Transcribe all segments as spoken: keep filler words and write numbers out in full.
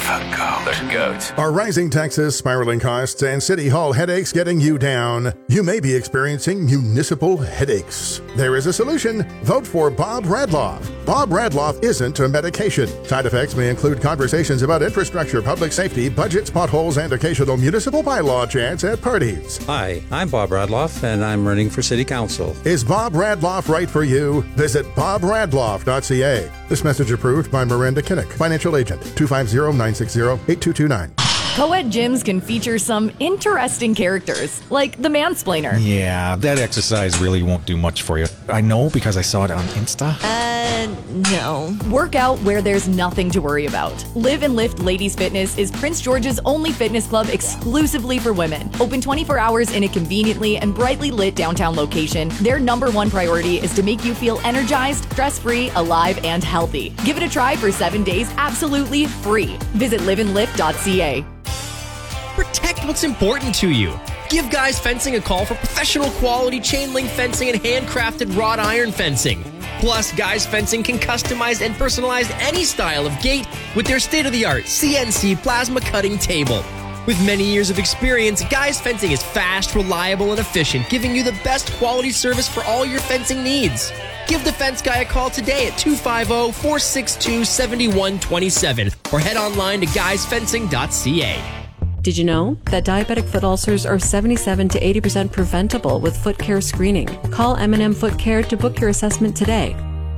The Goat. The Goat. Are rising taxes, spiraling costs, and City Hall headaches getting you down? You may be experiencing municipal headaches. There is a solution. Vote for Bob Radloff. Bob Radloff isn't a medication. Side effects may include conversations about infrastructure, public safety, budgets, potholes, and occasional municipal bylaw chants at parties. Hi, I'm Bob Radloff, and I'm running for City Council. Is Bob Radloff right for you? Visit bob radloff dot c a. This message approved by Miranda Kinnick, Financial Agent, two five zero, nine six zero, eight two two nine. Co-ed gyms can feature some interesting characters, like the mansplainer. Yeah, that exercise really won't do much for you. I know because I saw it on Insta. Uh, no. Work out where there's nothing to worry about. Live and Lift Ladies Fitness is Prince George's only fitness club exclusively for women. Open twenty-four hours in a conveniently and brightly lit downtown location, their number one priority is to make you feel energized, stress-free, alive, and healthy. Give it a try for seven days absolutely free. Visit live and lift dot c a. Protect what's important to you. Give Guys Fencing a call for professional quality chain link fencing and handcrafted wrought iron fencing. Plus, Guys Fencing can customize and personalize any style of gate with their state-of-the-art C N C plasma cutting table. With many years of experience, Guys Fencing is fast, reliable, and efficient, giving you the best quality service for all your fencing needs. Give the Fence Guy a call today at two five zero, four six two, seven one two seven or head online to guys fencing dot c a. Did you know that diabetic foot ulcers are seventy-seven to eighty percent preventable with foot care screening? Call M and M Foot Care to book your assessment today.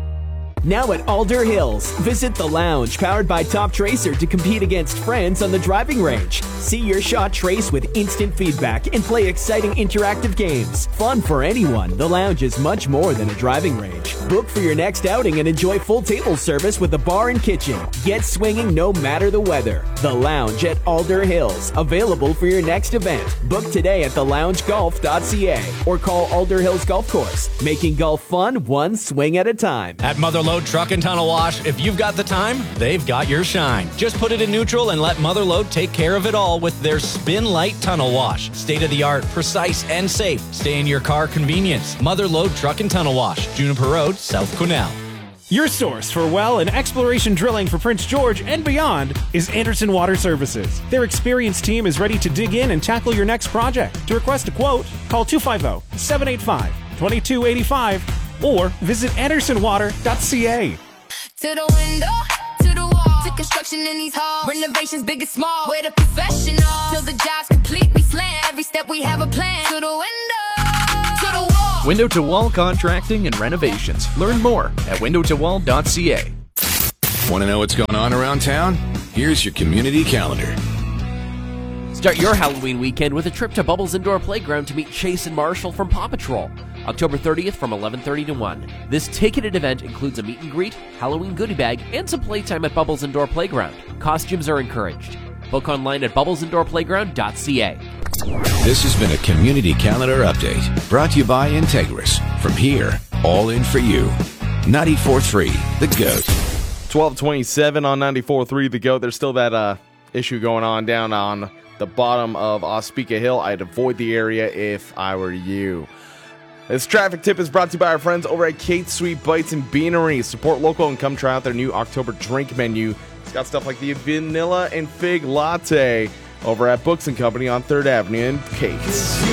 Now at Alder Hills, visit the lounge powered by Top Tracer to compete against friends on the driving range. See your shot trace with instant feedback and play exciting interactive games. Fun for anyone, the lounge is much more than a driving range. Book for your next outing and enjoy full table service with a bar and kitchen. Get swinging no matter the weather. The lounge at Alder Hills, available for your next event. Book today at the lounge golf dot c a or call Alder Hills Golf Course, making golf fun one swing at a time. At Motherload Truck and Tunnel Wash, if you've got the time, they've got your shine. Just put it in neutral and let Motherload take care of it all with their Spin Light Tunnel Wash. State-of-the-art, precise, and safe. Stay in your car convenience. Motherload Truck and Tunnel Wash, Juniper Road, South Quesnel. Your source for well and exploration drilling for Prince George and beyond is Anderson Water Services. Their experienced team is ready to dig in and tackle your next project. To request a quote, call two five zero, seven eight five, two two eight five or visit anderson water dot c a. To the window, to the wall, to construction in these halls, renovations big and small, we're the professionals, till the job's complete, we slam, every step we have a plan, to the window, to the wall. Window to Wall Contracting and Renovations. Learn more at window to wall dot c a. Want to know what's going on around town? Here's your community calendar. Start your Halloween weekend with a trip to Bubbles Indoor Playground to meet Chase and Marshall from Paw Patrol. October thirtieth from eleven thirty to one. This ticketed event includes a meet and greet, Halloween goodie bag, and some playtime at Bubbles Indoor Playground. Costumes are encouraged. Book online at bubbles indoor playground dot c a. This has been a community calendar update brought to you by Integris. From here, all in for you. ninety-four point three, The Goat. twelve twenty-seven on ninety-four point three, The Goat. There's still that uh, issue going on down on the bottom of Ospika Hill. I'd avoid the area if I were you. This traffic tip is brought to you by our friends over at Kate Sweet Bites and Beanery. Support local and come try out their new October drink menu. It's got stuff like the vanilla and fig latte over at Books and Company on third Avenue in Kate's.